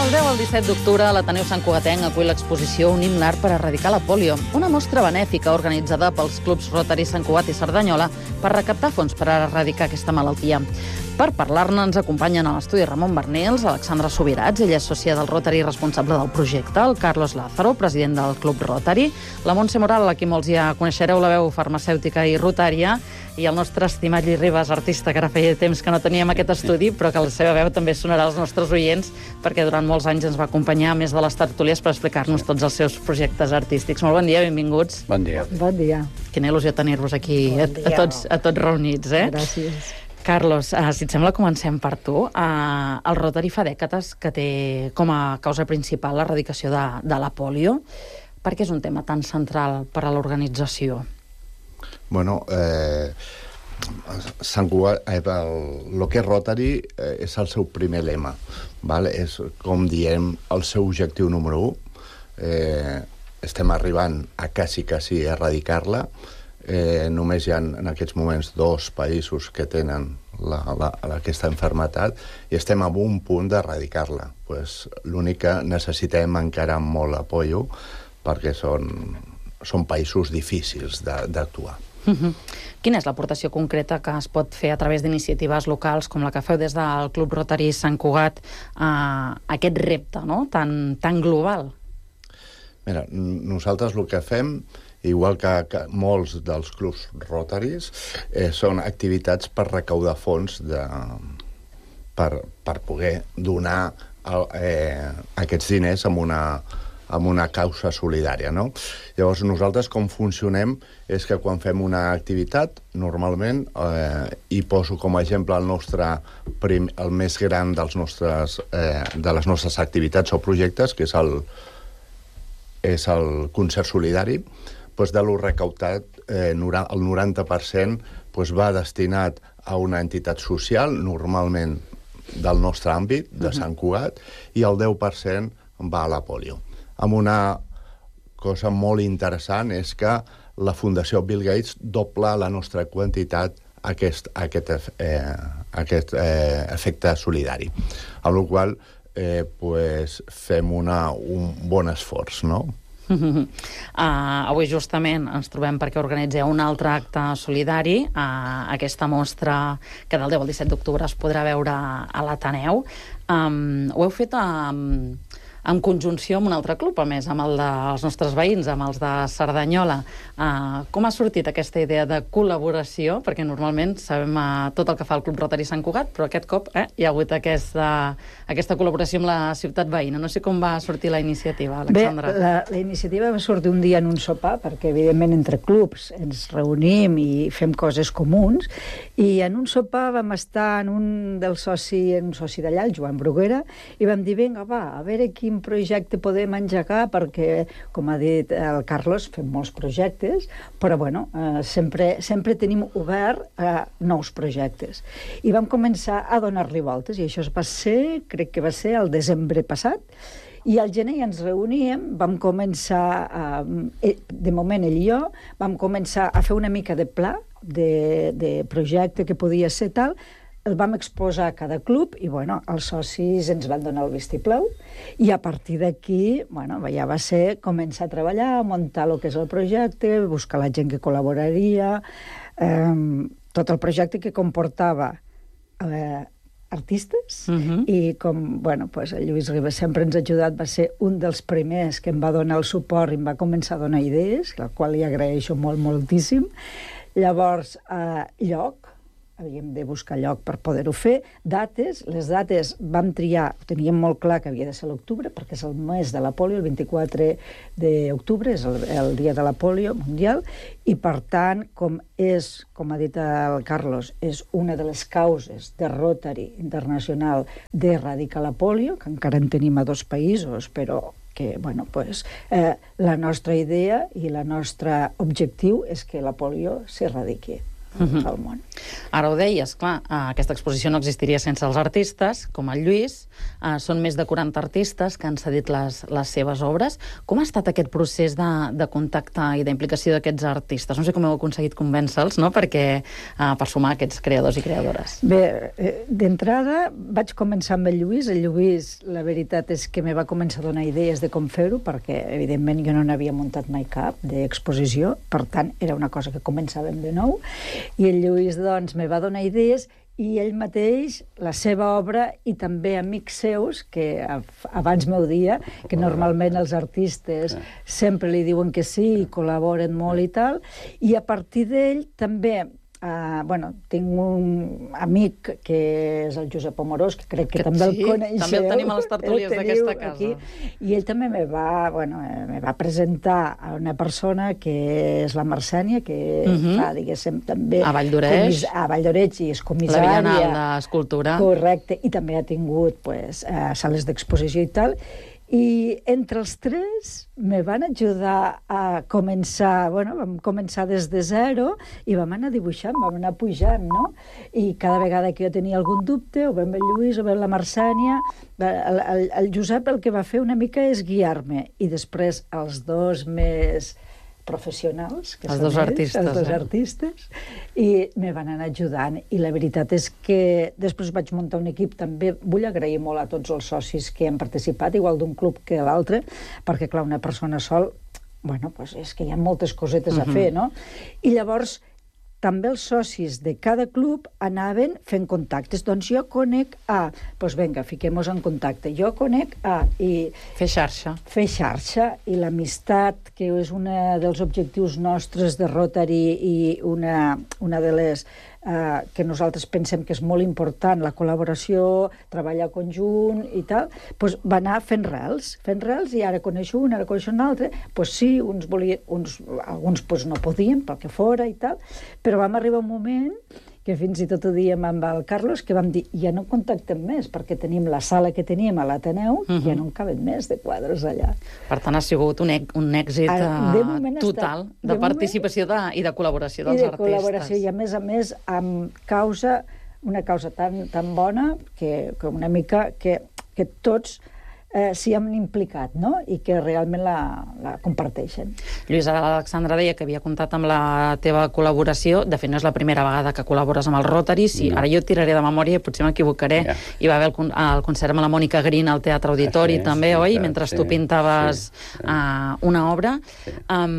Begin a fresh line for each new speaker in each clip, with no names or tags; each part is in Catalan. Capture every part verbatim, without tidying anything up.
Del deu al disset d'octubre, l'Ateneu Sant Cugatenc acull l'exposició Un himne art per erradicar la pòlio, una mostra benèfica organitzada pels clubs Rotary Sant Cugat i Cerdanyola per recaptar fons per erradicar aquesta malaltia. Per parlar-ne ens acompanyen a l'estudi Ramon Bernils, Alexandra Subirats, ella és sòcia del Rotary responsable del projecte, el Carlos Lázaro, president del Club Rotary, la Montse Moral, a qui molts ja coneixereu, la veu farmacèutica i rotària, i el nostre estimat Lluís Ribas, artista, que ara feia temps que no teníem aquest estudi, però que la seva veu també sonarà als nostres oients, perquè durant molts anys ens va acompanyar a més de les tertúlies per explicar-nos tots els seus projectes artístics. Molt bon dia, benvinguts.
Bon dia.
Bon dia.
Quina il·lusió tenir-vos aquí bon a, a, tots, a tots reunits, eh?
Gràcies.
Carlos, uh, si et sembla, comencem per tu. Uh, el Rotary fa dècades que té com a causa principal l'erradicació de, de la pòlio. Per què és un tema tan central per a l'organització?
Bueno, eh, Sant Cugat, eh, el, el que és Rotary eh, és el seu primer lema, val? És, com diem, el seu objectiu número u. Eh, estem arribant a quasi, quasi erradicar-la. Eh, només hi ha en aquests moments dos països que tenen la, la, aquesta malaltia i estem a un punt d'erradicar-la. Pues, l'únic que necessitem encara molt apoyo perquè són, són països difícils d'actuar.
Uh-huh. Quina és l'aportació concreta que es pot fer a través d'iniciatives locals com la que feu des del Club Rotary Sant Cugat a aquest repte, no? tan, tan global?
Mira, nosaltres el que fem, igual que, que molts dels clubs Rotaris, eh, són activitats per recaudar fons de, per, per poder donar el, eh, aquests diners amb una, amb una causa solidària, no? Llavors, nosaltres com funcionem és que quan fem una activitat, normalment, eh, i poso com a exemple el nostre prim, el més gran dels nostres, eh, de les nostres activitats o projectes, que és el, és el concert solidari, doncs de lo recaptat, eh, el noranta per cent doncs va destinat a una entitat social, normalment del nostre àmbit, de Sant Cugat, i el deu per cent va a la pòlio. Amb una cosa molt interessant és que la Fundació Bill Gates dobla la nostra quantitat a aquest, a aquest, eh, aquest eh, efecte solidari. Amb la qual cosa eh, pues, fem una, un bon esforç, no?
Uh, avui justament ens trobem perquè organitzeu un altre acte solidari, uh, aquesta mostra que del deu al disset d'octubre es podrà veure a l'Ateneu. Um, ho heu fet amb... en conjunció amb un altre club, a més, amb el dels nostres veïns, amb els de Cerdanyola. Uh, com ha sortit aquesta idea de col·laboració? Perquè normalment sabem uh, tot el que fa el Club Rotary Sant Cugat, però aquest cop eh, hi ha hagut aquesta, aquesta col·laboració amb la ciutat veïna. No sé com va sortir la iniciativa, Alexandra.
Bé, la, la iniciativa va sortir un dia en un sopar, perquè evidentment entre clubs ens reunim i fem coses comuns, i en un sopar vam estar en un del soci, en un soci d'allà, el Joan Bruguera, i vam dir, vinga, va, a veure quin projecte podem engegar, perquè, com ha dit el Carlos, fem molts projectes, però, bueno, eh, sempre, sempre tenim obert a eh, nous projectes. I vam començar a donar-li voltes, i això va ser, crec que va ser el desembre passat, i al gener ens reuníem, vam començar, a, de moment ell i jo, vam començar a fer una mica de pla de, de projecte que podia ser tal. El vam exposar a cada club i, bueno, els socis ens van donar el vistiplau i a partir d'aquí, bueno, ja va ser començar a treballar, muntar el que és el projecte, buscar la gent que col·laboraria, eh, tot el projecte que comportava eh, artistes uh-huh. i com, bueno, pues el Lluís Ribas sempre ens ha ajudat, va ser un dels primers que em va donar el suport i em va començar a donar idees, la qual li agraeixo molt, moltíssim. Llavors, eh, lloc, havíem de buscar lloc per poder-ho fer. Dates, les dates vam triar, teníem molt clar que havia de ser l'octubre, perquè és el mes de la pòlio, el vint-i-quatre d'octubre, és el, el dia de la pòlio mundial, i per tant, com és, com ha dit el Carlos, és una de les causes de Rotary Internacional d'erradicar la pòlio, que encara en tenim a dos països, però que, bueno, pues, eh, la nostra idea i el nostre objectiu és que la pòlio s'erradiqui. mm-hmm. al món.
Ara ho deies, clar, aquesta exposició no existiria sense els artistes, com el Lluís. Són més de quaranta artistes que han cedit les, les seves obres. Com ha estat aquest procés de, de contacte i d'implicació d'aquests artistes? No sé com heu aconseguit convèncer-los, no?, perquè, per sumar aquests creadors i creadores.
Bé, d'entrada vaig començar amb el Lluís. El Lluís, la veritat és que me va començar a donar idees de com fer-ho, perquè, evidentment, jo no n'havia muntat mai cap d'exposició, per tant, era una cosa que començàvem de nou, i el Lluís, doncs, me va donar idees i ell mateix, la seva obra, i també amics seus, que abans m'ho dia, que normalment els artistes sempre li diuen que sí i col·laboren molt i tal, i a partir d'ell també... Uh, bueno, tinc un amic que és el Josep Amorós, que crec que, que també sí, el coneixeu.
També el tenim a les tertúlies d'aquesta casa.
Aquí, i ell també me va, bueno, me va presentar a una persona que és la Marsènia, que uh-huh. fa, diguéssim, també...
A Valldoreix.
A Valldoreix, i és comissària.
La Bienal d'Escultura.
Correcte, i també ha tingut pues, uh, sales d'exposició i tal. I entre els tres me van ajudar a començar, bueno, vam començar des de zero i vam anar dibuixant, vam anar pujant, no? I cada vegada que jo tenia algun dubte, o bé amb el Lluís, o bé amb la Marsènia, el, el, el Josep el que va fer una mica és guiar-me, i després els dos més professionals, que
els
són
dos
ells,
artistes,
els dos
eh?
artistes, i me van anar ajudant, i la veritat és que després vaig muntar un equip. També vull agrair molt a tots els socis que han participat, igual d'un club que a l'altre, perquè, clar, una persona sol, bueno, pues és que hi ha moltes cosetes uh-huh. a fer, no? I llavors, també els socis de cada club anaven fent contactes. Doncs jo conec a... Doncs vinga, fiquem-nos en contacte. Jo conec a... I
fer xarxa.
Fer xarxa, i l'amistat, que és un dels objectius nostres de Rotary i una, una de les... Uh, que nosaltres pensem que és molt important, la col·laboració, treballar conjunt i tal, doncs va anar fent rels, fent rels, i ara coneixo un, ara coneixo un altre, doncs sí, uns volien, uns, alguns doncs no podien, pel que fora i tal, però vam arribar un moment que fins i tot ho diem amb el Carlos, que vam dir, ja no contactem més, perquè tenim la sala que teníem a l'Ateneu, uh-huh. ja no en caben més de quadres allà.
Per tant, ha sigut un, e un èxit uh, total de, de participació de, i de col·laboració dels artistes. I de col·laboració,
i a més a més, amb causa, una causa tan, tan bona, que, que una mica que, que tots eh, s'hi han implicat, no?, i que realment la, la comparteixen.
Lluís, Alexandra deia que havia comptat amb la teva col·laboració. De fet, no és la primera vegada que col·labores amb el Rotary. Sí, no. Ara jo tiraré de memòria, potser m'equivocaré. Yeah. Hi va haver el, el concert amb la Mònica Green al Teatre Auditori, ah, sí, també, sí, oi? Clar, mentre sí, tu pintaves sí, sí. Uh, una obra. Sí.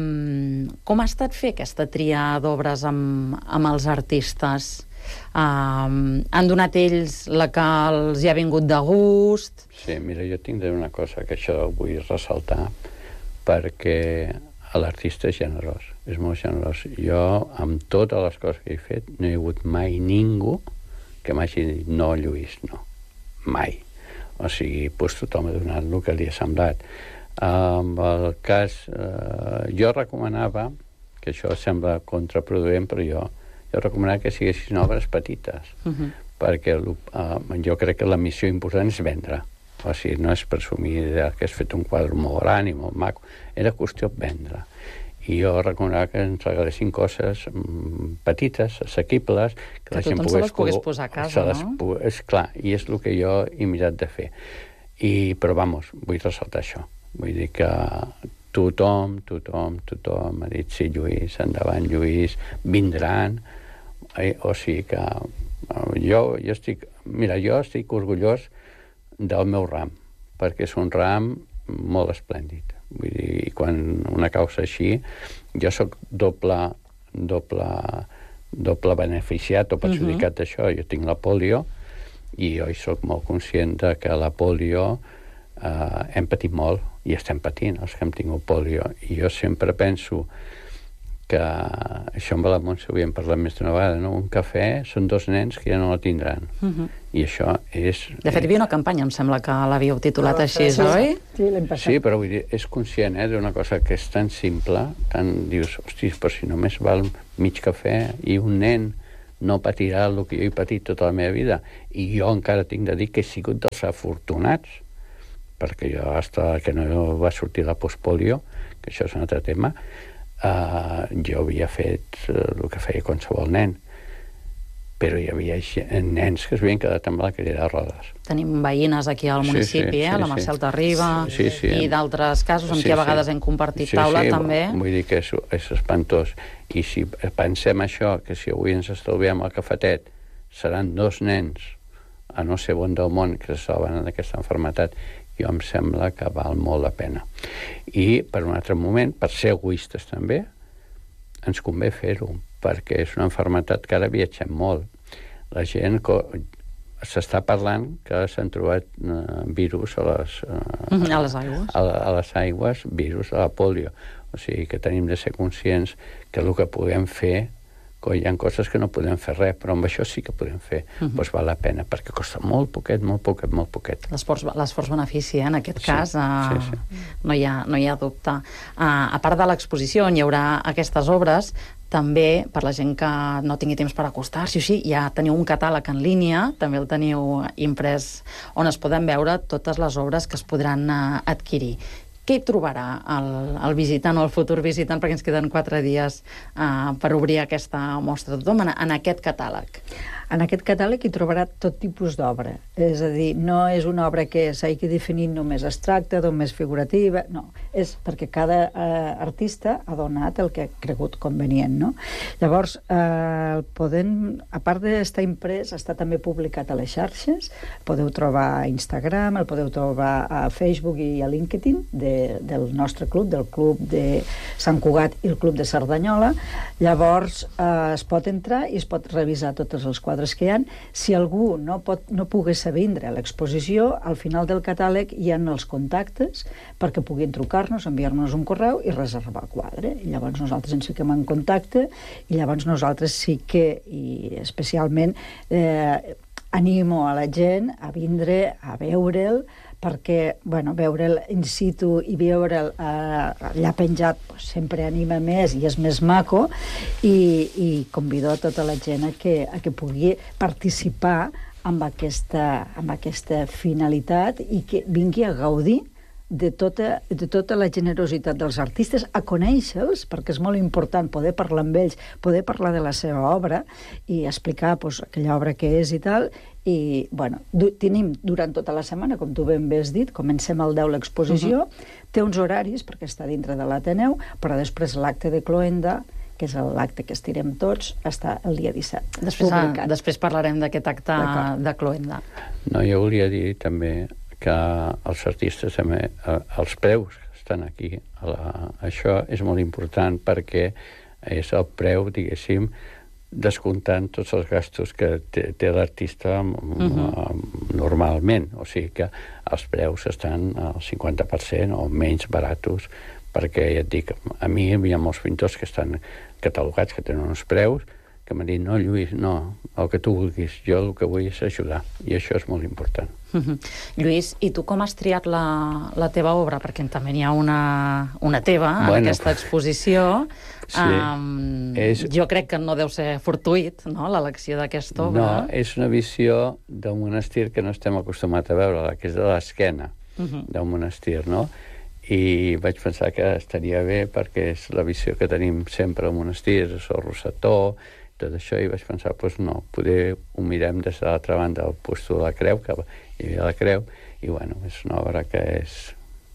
Um, com ha estat fer aquesta tria d'obres amb, amb els artistes? Um, han donat ells la que els hi ha vingut de gust?
Sí, mira, jo tinc de dir una cosa que això vull ressaltar, perquè l'artista és generós, és molt generós. Jo, amb totes les coses que he fet, no hi ha hagut mai ningú que m'hagi dit no, Lluís, no. Mai. O sigui, doncs tothom ha donat el que li ha semblat. Amb el cas, eh, jo recomanava, que això sembla contraproduent, però jo jo recomanava que siguessin obres petites, uh-huh. perquè uh, jo crec que la missió important és vendre. O sigui, no és presumir que has fet un quadre molt gran i molt maco. Era qüestió de vendre. I jo recomanava que ens regalessin coses mm, petites, assequibles, que,
que
la gent
tothom
pogués...
se les pogués posar a casa, no?
És clar, i és el que jo he mirat de fer. I, però, vamos, vull ressaltar això. Vull dir que tothom, tothom, tothom ha dit sí, Lluís, endavant, Lluís, vindran. O sigui que jo, jo estic... Mira, jo estic orgullós del meu ram, perquè és un ram molt esplèndid. Vull dir, quan una causa així, jo sóc doble, doble, doble beneficiat o perjudicat uh-huh. d'això. Jo tinc la pòlio i jo hi soc molt conscient que la pòlio eh, hem patit molt i estem patint els que hem tingut pòlio. I jo sempre penso que això amb la Montse ho havíem parlat més d'una vegada, no? Un cafè són dos nens que ja no la tindran. Uh-huh. I això és...
De fet, hi havia una campanya, em sembla que l'havíeu titulat ah, així, sí, oi?
Sí, l'hem passat.
Sí, però vull dir, és conscient eh, d'una cosa que és tan simple, tan dius, hosti, però si només val mig cafè i un nen no patirà el que jo he patit tota la meva vida. I jo encara tinc de dir que he sigut dels afortunats, perquè jo, hasta que no va sortir la postpòlio, que això és un altre tema, Uh, jo havia fet uh, el que feia qualsevol nen. però hi havia nens que es havien quedat amb la cadira de rodes.
Tenim veïnes aquí al municipi,
sí, sí,
eh?
sí,
la Mercè Altarriba,
sí, sí,
i d'altres casos amb
sí,
qui a vegades
sí.
hem compartit
sí,
taula,
sí,
també.
Vull dir que és, és espantós. I si pensem això, que si avui ens estalviem el cafetet, seran dos nens a no sé on del món que se salven d'aquesta malaltia, jo em sembla que val molt la pena. I, per un altre moment, per ser egoistes també, ens convé fer-ho, perquè és una malaltia que ara viatgem molt. La gent s'està parlant que s'han trobat uh, virus a les, uh,
a les aigües.
A, a les aigües, virus de la polio. O sigui que tenim de ser conscients que el que puguem fer, que hi ha coses que no podem fer res, però amb això sí que podem fer. Uh -huh. Doncs val la pena, perquè costa molt poquet, molt poquet, molt poquet.
L'esforç-benefici, eh? En aquest
sí,
cas, uh,
sí, sí.
No, hi ha, no hi ha dubte. Uh, a part de l'exposició, on hi haurà aquestes obres, també, per la gent que no tingui temps per acostar-s'hi, així, ja teniu un catàleg en línia, també el teniu imprès, on es poden veure totes les obres que es podran uh, adquirir. Què hi trobarà el, el visitant o el futur visitant, perquè ens queden quatre dies uh, per obrir aquesta mostra? Tothom en, en aquest catàleg.
En aquest catàleg hi trobarà tot tipus d'obra. És a dir, no és una obra que s'hagi definit només abstracta, només figurativa, no. És perquè cada eh, artista ha donat el que ha cregut convenient, no? Llavors, eh, podem, a part d'estar imprès, està també publicat a les xarxes, podeu trobar a Instagram, el podeu trobar a Facebook i a LinkedIn de, del nostre club, del club de Sant Cugat i el club de Cerdanyola. Llavors, eh, es pot entrar i es pot revisar tots els quadres que hi ha. Si algú no, pot, no pogués vindre a l'exposició, al final del catàleg hi ha els contactes perquè puguin trucar-nos, enviar-nos un correu i reservar el quadre. I llavors nosaltres ens fiquem en contacte i llavors nosaltres sí que, i especialment, eh, animo a la gent a vindre a veure'l, perquè, bueno, veure'l in situ i veure'l eh, allà penjat pues, sempre anima més i és més maco, i, i convido a tota la gent a que, a que pugui participar amb aquesta, amb aquesta finalitat i que vingui a gaudir de tota, de tota la generositat dels artistes, a conèixer-los, perquè és molt important poder parlar amb ells, poder parlar de la seva obra i explicar pues, aquella obra que és i tal. I, bueno, du tenim durant tota la setmana, com tu ben bé has dit, comencem al deu l'exposició, uh -huh. té uns horaris, perquè està dintre de l'Ateneu, però després l'acte de Cloenda, que és l'acte que estirem tots, està el dia disset.
Després, a, després parlarem d'aquest acte de Cloenda.
No, jo volia dir també que els artistes, també, els preus que estan aquí, a la, això és molt important perquè és el preu, diguéssim, descomptant tots els gastos que té, té l'artista uh-huh. normalment. O sigui que els preus estan al cinquanta per cent o menys baratos, perquè ja et dic, a mi hi ha molts pintors que estan catalogats, que tenen uns preus, que m'han dit, no, Lluís, no, el que tu vulguis, jo el que vull és ajudar, i això és molt important.
Uh-huh. Lluís, i tu com has triat la, la teva obra? Perquè també n'hi ha una, una teva en bueno, aquesta exposició. Sí, um, és... Jo crec que no deu ser fortuït, no?, l'elecció d'aquesta obra.
No, és una visió d'un monestir que no estem acostumats a veure, que és de l'esquena uh-huh. d'un monestir, no? I vaig pensar que estaria bé perquè és la visió que tenim sempre al monestir, el rosetó, tot això, i vaig pensar, doncs no, poder ho mirem des de l'altra banda del puesto de la creu, que hi havia la creu, i bueno, és una obra que és,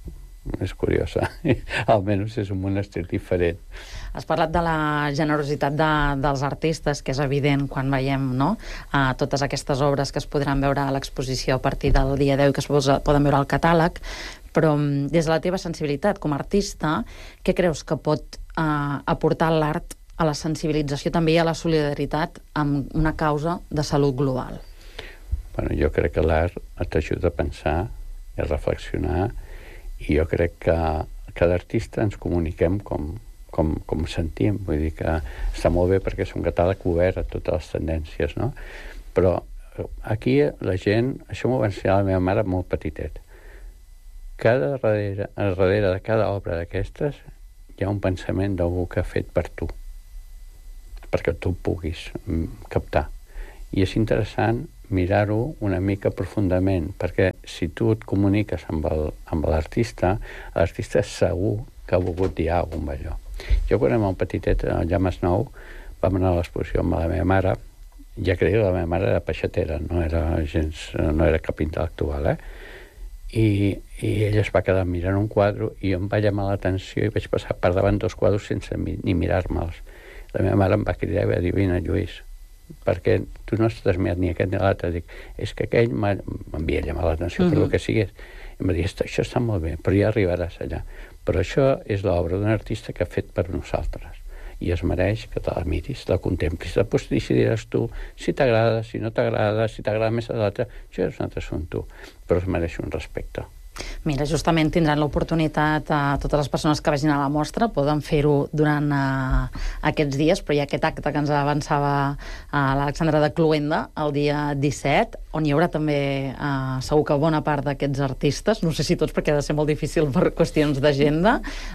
és curiosa. Almenys és un monestir diferent.
Has parlat de la generositat de, dels artistes, que és evident quan veiem, no?, uh, totes aquestes obres que es podran veure a l'exposició a partir del dia deu i que es poden veure al catàleg, però des de la teva sensibilitat com a artista, què creus que pot uh, aportar l'art a la sensibilització també i a la solidaritat amb una causa de salut global?
Bueno, jo crec que l'art t'ajuda a pensar i a reflexionar, i jo crec que cada artista ens comuniquem com, com, com sentim. Vull dir que està molt bé perquè és un catàleg obert a totes les tendències, no? Però aquí la gent, això m'ho va ensenyar la meva mare molt petitet, cada darrere, darrere de cada obra d'aquestes hi ha un pensament d'algú que ha fet per tu, perquè tu puguis captar. I és interessant mirar-ho una mica profundament, perquè si tu et comuniques amb l'artista, l'artista segur que ha volgut dir alguna cosa amb allò. Jo quan era molt petitet, allà a Masnou, vam anar a l'exposició amb la meva mare, ja que dic, la meva mare era peixatera, no era gens, no era cap intel·lectual, eh? I, i ella es va quedar mirant un quadre i jo em va llamar l'atenció i vaig passar per davant dos quadres sense mi, ni mirar-me'ls. La meva mare em va cridar i va dir, vine, Lluís, perquè tu no estàs mirat ni aquest ni l'altre. Dic, és que aquell m'havia llamat l'atenció uh-huh. per el que sigués. I em va dir, això està molt bé, però ja arribaràs allà. Però això és l'obra d'un artista que ha fet per nosaltres. I es mereix que te la miris, la contemplis. Després decidiràs tu si t'agrada, si no t'agrada, si t'agrada més a l'altre. Això és un altre assumpte, però es mereix un respecte.
Mira, justament tindran l'oportunitat a totes les persones que vagin a la mostra, poden fer-ho durant uh, aquests dies, però hi ha aquest acte que ens avançava uh, l'Alexandra de Cluenda el dia disset, on hi haurà també uh, segur que bona part d'aquests artistes, no sé si tots perquè ha de ser molt difícil per qüestions d'agenda.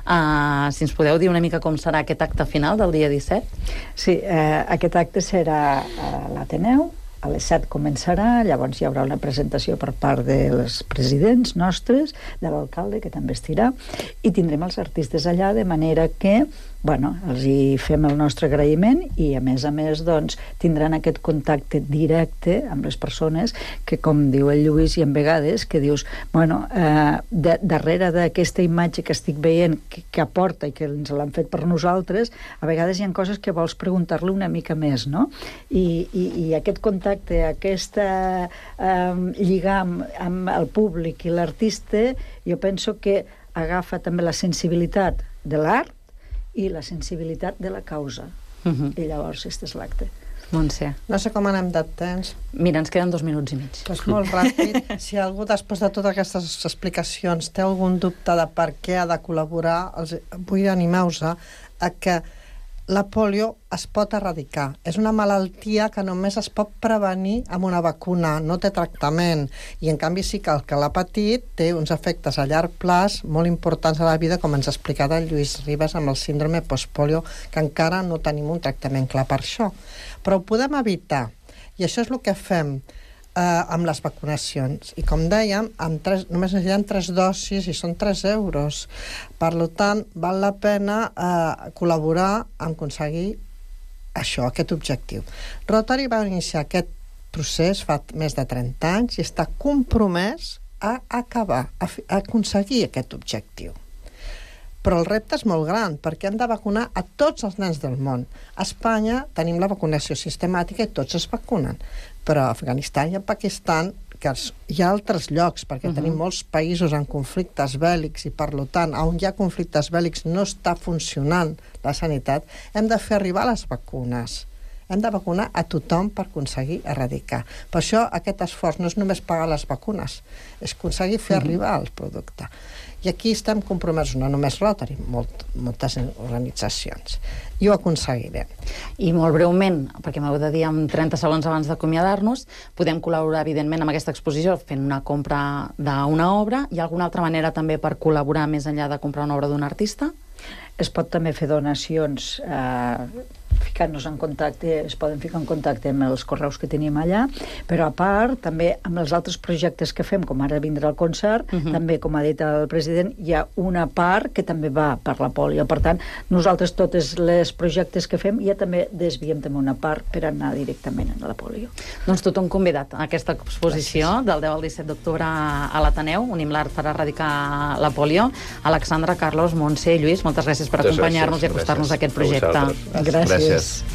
Uh, si ens podeu dir una mica com serà aquest acte final del dia disset?
Sí, eh, aquest acte serà a l'Ateneu, a les set començarà, llavors hi haurà una presentació per part dels presidents nostres, de l'alcalde, que també estirà, i tindrem els artistes allà, de manera que, bueno, els hi fem el nostre agraïment i, a més a més, doncs, tindran aquest contacte directe amb les persones que, com diu el Lluís, i en vegades, que dius, bueno, eh, de, darrere d'aquesta imatge que estic veient, que, que aporta i que ens l'han fet per nosaltres, a vegades hi ha coses que vols preguntar-li una mica més, no? I, i, i aquest contacte, aquesta eh, lligam amb el públic i l'artista, jo penso que agafa també la sensibilitat de l'art i la sensibilitat de la causa. Uh-huh. I llavors, aquest és l'acte.
Montse.
No sé com anem de temps.
Mira, ens queden dos minuts i mig.
Pues molt ràpid. Si algú, després de totes aquestes explicacions, té algun dubte de per què ha de col·laborar, els vull animar-vos a que la pòlio es pot erradicar. És una malaltia que només es pot prevenir amb una vacuna, no té tractament. I, en canvi, sí que el que l'ha patit té uns efectes a llarg plaç molt importants a la vida, com ens ha explicat el Lluís Ribas amb el síndrome postpòlio, que encara no tenim un tractament clar per això. Però ho podem evitar. I això és el que fem eh, amb les vacunacions. I, com dèiem, amb tres, només necessitem tres dosis i són tres euros. Per tant, val la pena eh, col·laborar en aconseguir això, aquest objectiu. Rotary va iniciar aquest procés fa més de trenta anys i està compromès a acabar, a, a aconseguir aquest objectiu. Però el repte és molt gran, perquè hem de vacunar a tots els nens del món. A Espanya tenim la vacunació sistemàtica i tots es vacunen. Però a Afganistan i a Pakistan, que hi ha altres llocs, perquè uh-huh. tenim molts països en conflictes bèl·lics i, per tant, on hi ha conflictes bèl·lics no està funcionant la sanitat, hem de fer arribar les vacunes. Hem de vacunar a tothom per aconseguir erradicar. Per això aquest esforç no és només pagar les vacunes, és aconseguir fer uh-huh. arribar el producte. I aquí estem compromesos, no només Rotary, molt, moltes organitzacions. I ho aconseguirem.
I molt breument, perquè m'heu de dir en trenta segons abans d'acomiadar-nos, podem col·laborar, evidentment, amb aquesta exposició fent una compra d'una obra. Hi ha alguna altra manera també per col·laborar més enllà de comprar una obra d'un artista? Es pot també fer donacions eh, ficant-nos en contacte, es poden ficar en contacte amb els correus que tenim allà, però a part, també amb els altres projectes que fem, com ara vindrà el concert, uh-huh. també, com ha dit el president, hi ha una part que també va per la pòlio. Per tant, nosaltres totes les projectes que fem ja també desviem també una part per anar directament a la pòlio. Doncs tothom convidat a aquesta exposició Gràcies. Del deu al disset d'octubre a l'Ateneu, Unim l'art per erradicar la pòlio. Alexandra, Carlos, Montse i Lluís, moltes gràcies per acompanyar-nos i acostar-nos a aquest projecte.
Gràcies.
Gràcies.